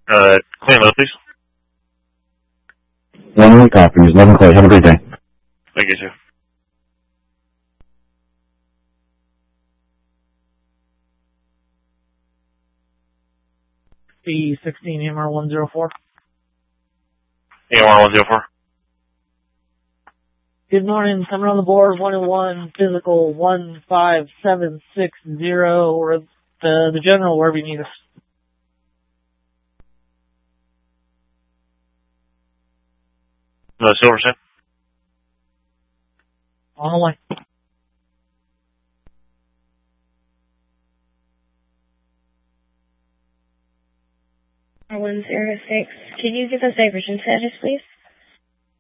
Clean load, please. 1-1 copies. 11 Clay. Have a great day. Thank you, sir. B16 AMR 104. AMR 104. Good morning. Coming on the board, 101, physical 15760, or the general, wherever you need us. Silverson. On the way. 106. Can you give us diversion status, please?